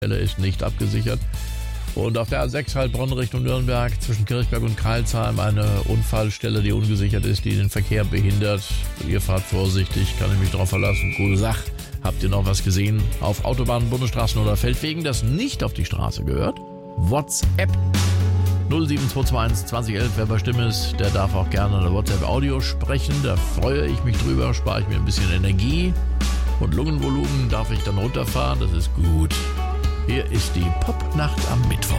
Stelle ist nicht abgesichert. Und auf der A6 Heilbronn Richtung Nürnberg zwischen Kirchberg und Crailsheim eine Unfallstelle, die ungesichert ist, die den Verkehr behindert. Ihr fahrt vorsichtig, kann ich mich darauf verlassen. Gute Sache. Habt ihr noch was gesehen auf Autobahnen, Bundesstraßen oder Feldwegen, das nicht auf die Straße gehört? WhatsApp 07221 2011, wer bei Stimme ist, der darf auch gerne eine WhatsApp-Audio sprechen. Da freue ich mich drüber, spare ich mir ein bisschen Energie. Und Lungenvolumen darf ich dann runterfahren, das ist gut. Hier ist die Popnacht am Mittwoch.